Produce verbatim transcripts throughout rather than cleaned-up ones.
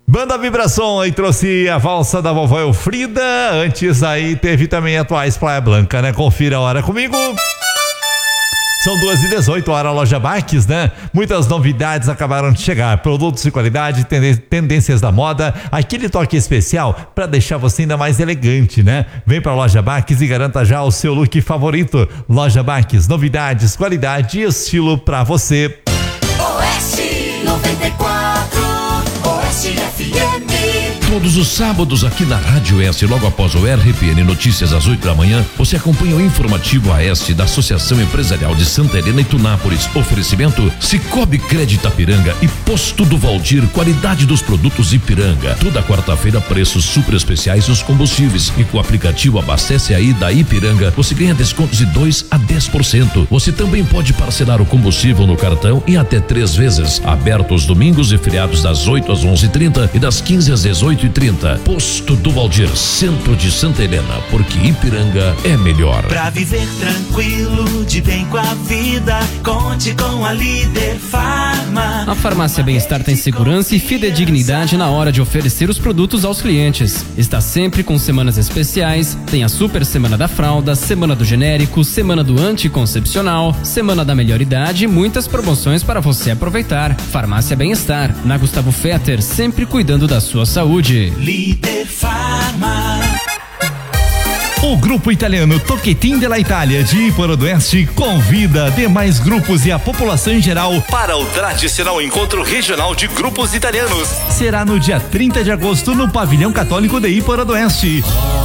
Banda Vibração aí trouxe a valsa da vovó Elfrida. Antes aí teve também Atuais Praia Blanca, né? Confira a hora comigo. São duas e dezoito, hora Loja Baques, né? Muitas novidades acabaram de chegar. Produtos de qualidade, tendências da moda, aquele toque especial para deixar você ainda mais elegante, né? Vem pra Loja Baques e garanta já o seu look favorito. Loja Baques, novidades, qualidade e estilo pra você. Oeste noventa e quatro, Oeste F M. Todos os sábados aqui na Rádio Oeste, logo após o R P N Notícias às oito da manhã, você acompanha o informativo Oeste da Associação Empresarial de Santa Helena e Tunápolis. Oferecimento Cicobi Crédito Ipiranga e Posto do Valdir, qualidade dos produtos Ipiranga. Toda quarta-feira, preços super especiais dos combustíveis. E com o aplicativo Abastece Aí da Ipiranga, você ganha descontos de dois a dez por cento. Você também pode parcelar o combustível no cartão em até três vezes. Aberto os domingos e feriados das oito às onze e trinta e das quinze às dezoito e trinta. Posto do Valdir, centro de Santa Helena, porque Ipiranga é melhor. Pra viver tranquilo, de bem com a vida, conte com a Líder Farma. A Farmácia Bem-Estar tem segurança e fidedignidade na hora de oferecer os produtos aos clientes. Está sempre com semanas especiais, tem a Super Semana da Fralda, Semana do Genérico, Semana do Anticoncepcional, Semana da Melhor Idade e muitas promoções para você aproveitar. Farmácia Bem-Estar, na Gustavo Fetter, sempre cuidando da sua saúde. Líder Farma. O grupo italiano Tocchetin della Itália de Iporã do Oeste convida demais grupos e a população em geral para o tradicional encontro regional de grupos italianos. Será no dia trinta de agosto no Pavilhão Católico de Iporã do Oeste.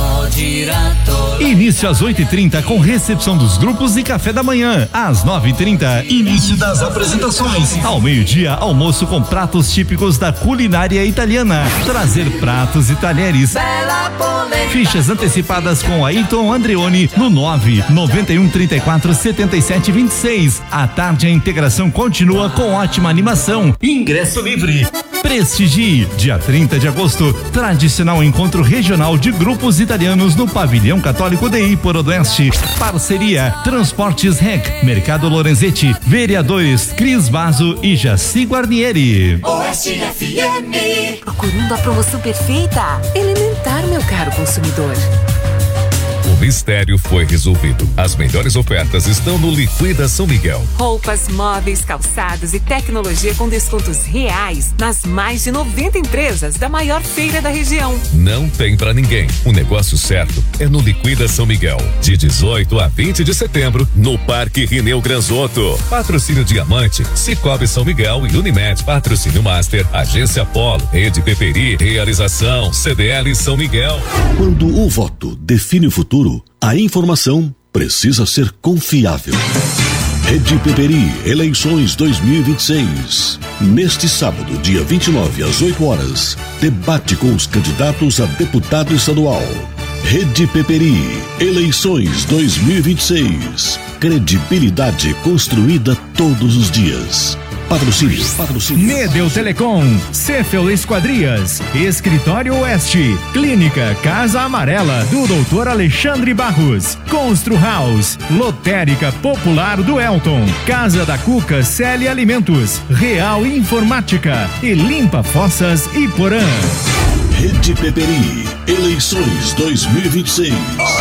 Início às oito e trinta com recepção dos grupos e café da manhã. Às nove e trinta, início das apresentações. Ao meio-dia, almoço com pratos típicos da culinária italiana. Trazer pratos e talheres. Fichas antecipadas com Ayrton Andreoni no nove nove um três quatro sete sete dois seis. À tarde a integração continua com ótima animação. Ingresso livre. Prestigie, dia trinta de agosto, tradicional encontro regional de grupos italianos no Pavilhão Católico de Iporã do Oeste. Parceria Transportes Rec, Mercado Lorenzetti, Vereadores Cris Vaso e Jaci Guarnieri. Oeste F M. Procurando a promoção perfeita? Elementar, meu caro consumidor. O mistério foi resolvido. As melhores ofertas estão no Liquida São Miguel. Roupas, móveis, calçados e tecnologia com descontos reais nas mais de noventa empresas da maior feira da região. Não tem pra ninguém. O negócio certo é no Liquida São Miguel. De dezoito a vinte de setembro, no Parque Rineu Granzotto. Patrocínio Diamante, Cicobi São Miguel e Unimed. Patrocínio Master, Agência Polo, Rede Peperi, Realização, C D L São Miguel. Quando o voto define o futuro, a informação precisa ser confiável. Rede Peperi, eleições dois mil e vinte e seis. Neste sábado, dia vinte e nove, às oito horas, debate com os candidatos a deputado estadual. Rede Peperi, eleições dois mil e vinte e seis. Credibilidade construída todos os dias. Patrocínio, patrocínio. Nedel Telecom, Cefel Esquadrias, Escritório Oeste, Clínica Casa Amarela do doutor Alexandre Barros, Constru House, Lotérica Popular do Elton, Casa da Cuca Celi Alimentos, Real Informática e Limpa Fossas Iporã. Rede Peperi, eleições dois mil e vinte e seis.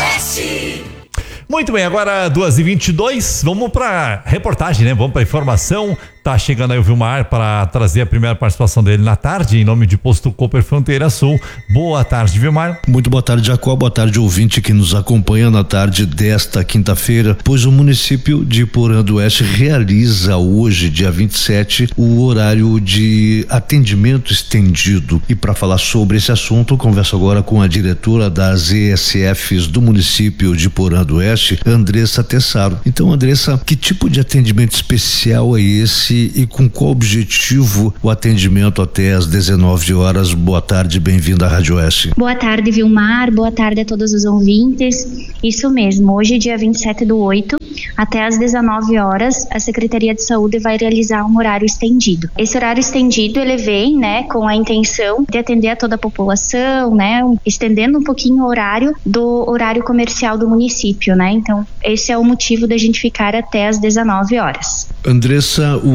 Oeste. Muito bem, agora duas e vinte e dois, vamos pra reportagem, né? Vamos pra informação. Tá chegando aí o Vilmar para trazer a primeira participação dele na tarde, em nome de Posto Cooper Fronteira Sul. Boa tarde, Vilmar. Muito boa tarde, Jacó. Boa tarde, ouvinte que nos acompanha na tarde desta quinta-feira, pois o município de Iporã do Oeste realiza hoje, dia vinte e sete, o horário de atendimento estendido. E para falar sobre esse assunto, converso agora com a diretora das E S Fs do município de Iporã do Oeste, Andressa Tessaro. Então, Andressa, que tipo de atendimento especial é esse e com qual objetivo o atendimento até às dezenove horas? Boa tarde, bem-vindo à Rádio Oeste. Boa tarde, Vilmar, boa tarde a todos os ouvintes. Isso mesmo, hoje, dia vinte e sete do oito, até às dezenove horas, a Secretaria de Saúde vai realizar um horário estendido. Esse horário estendido, ele vem, né, com a intenção de atender a toda a população, né, estendendo um pouquinho o horário do horário comercial do município, né, então esse é o motivo da gente ficar até às dezenove horas. Andressa, o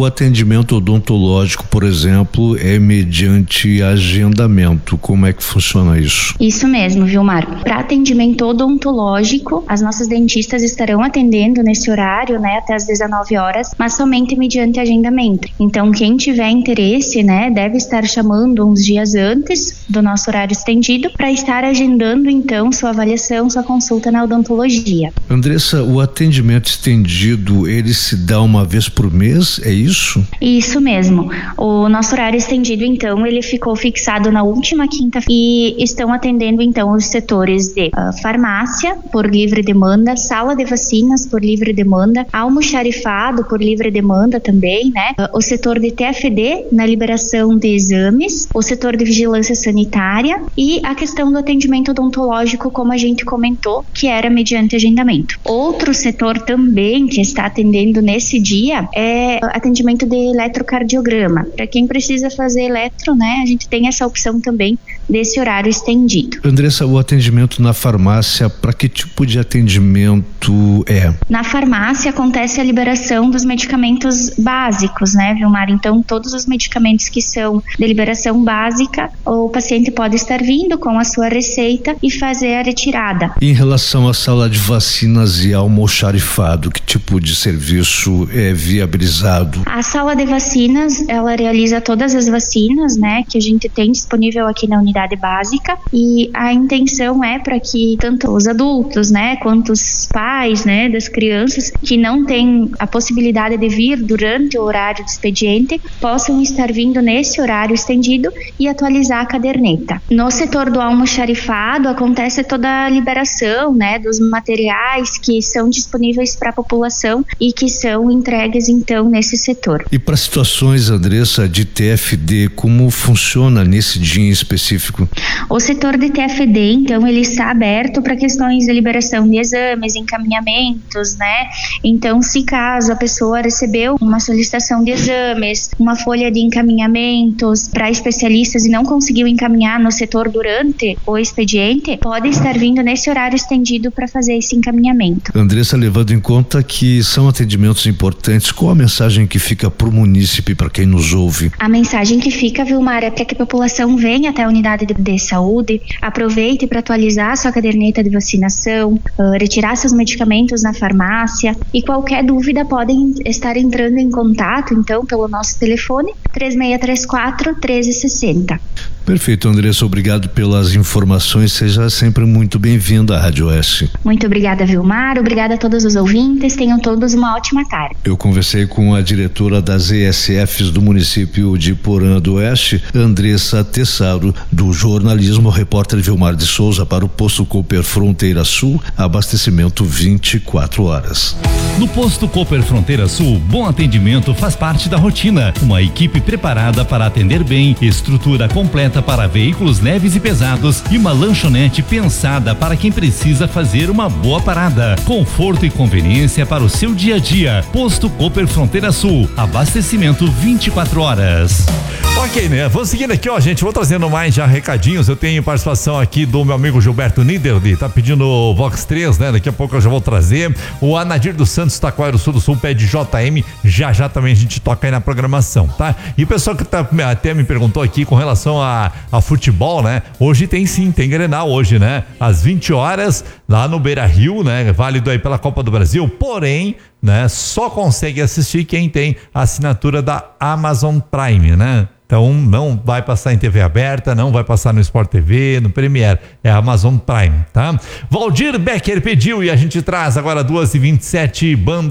atendimento odontológico, por exemplo, é mediante agendamento. Como é que funciona isso? Isso mesmo, Vilmar. Para atendimento odontológico, as nossas dentistas estarão atendendo nesse horário, né, até às dezenove horas, mas somente mediante agendamento. Então, quem tiver interesse, né, deve estar chamando uns dias antes do nosso horário estendido para estar agendando, então, sua avaliação, sua consulta na odontologia. Andressa, o atendimento estendido, ele se dá uma vez por mês, é isso? Isso mesmo. O nosso horário estendido, então, ele ficou fixado na última quinta e estão atendendo, então, os setores de uh, farmácia, por livre demanda, sala de vacinas, por livre demanda, almoxarifado, por livre demanda também, né? Uh, o setor de T F D, na liberação de exames, o setor de vigilância sanitária e a questão do atendimento odontológico, como a gente comentou, que era mediante agendamento. Outro setor também que está atendendo nesse dia é atendimento de eletrocardiograma. Para quem precisa fazer eletro, né, a gente tem essa opção também desse horário estendido. Andressa, o atendimento na farmácia, para que tipo de atendimento é? Na farmácia acontece a liberação dos medicamentos básicos, né, Vilmar? Então, todos os medicamentos que são de liberação básica, o paciente pode estar vindo com a sua receita e fazer a retirada. Em relação à sala de vacinas e almoxarifado, que tipo de serviço é viabilizado? A sala de vacinas, ela realiza todas as vacinas, né, que a gente tem disponível aqui na unidade básica, e a intenção é para que tanto os adultos, né, quanto os pais, né, das crianças que não têm a possibilidade de vir durante o horário do expediente, possam estar vindo nesse horário estendido e atualizar a caderneta. No setor do almoxarifado acontece toda a liberação, né, dos materiais que são disponíveis para a população e que são entregues então nesse setor. E para situações, Andressa, de T F D, como funciona nesse dia em específico? O setor de T F D, então, ele está aberto para questões de liberação de exames, encaminhamentos, né? Então, se caso a pessoa recebeu uma solicitação de exames, uma folha de encaminhamentos para especialistas e não conseguiu encaminhar no setor durante o expediente, pode estar vindo nesse horário estendido para fazer esse encaminhamento. Andressa, levando em conta que são atendimentos importantes, qual a mensagem que fica para o munícipe, para quem nos ouve? A mensagem que fica, Vilmar, é para que a população venha até a unidade de, de saúde, aproveite para atualizar sua caderneta de vacinação, uh, retirar seus medicamentos na farmácia, e qualquer dúvida podem estar entrando em contato, então, pelo nosso telefone três seis três quatro, um três seis zero. Perfeito, Andressa, obrigado pelas informações, seja sempre muito bem-vinda à Rádio Oeste. Muito obrigada, Vilmar, obrigada a todos os ouvintes, tenham todos uma ótima tarde. Eu conversei com a diretora das E S Fs do município de Porã do Oeste, Andressa Tessaro, do jornalismo, repórter Vilmar de Souza para o Posto Cooper Fronteira Sul, abastecimento vinte e quatro horas. No Posto Cooper Fronteira Sul, bom atendimento faz parte da rotina. Uma equipe preparada para atender bem, estrutura completa para veículos leves e pesados e uma lanchonete pensada para quem precisa fazer uma boa parada. Conforto e conveniência para o seu dia a dia. Posto Cooper Fronteira Sul, abastecimento vinte e quatro horas. Ok, né? Vamos seguindo aqui, ó, gente. Vou trazendo mais já recadinhos. Eu tenho participação aqui do meu amigo Gilberto Niederli, tá pedindo o Vox três, né? Daqui a pouco eu já vou trazer. O Anadir dos Santos, Taquara Sul do Sul, pede J M. Já já também a gente toca aí na programação, tá? E o pessoal que tá, até me perguntou aqui com relação a, a futebol, né? Hoje tem sim, tem Grenal hoje, né? Às vinte horas, lá no Beira-Rio, né? Válido aí pela Copa do Brasil, porém, né? Só consegue assistir quem tem a assinatura da Amazon Prime, né? Então não vai passar em T V aberta, não vai passar no Sport T V, no Premiere, é a Amazon Prime, tá? Valdir Becker pediu e a gente traz agora duas e vinte e sete, banda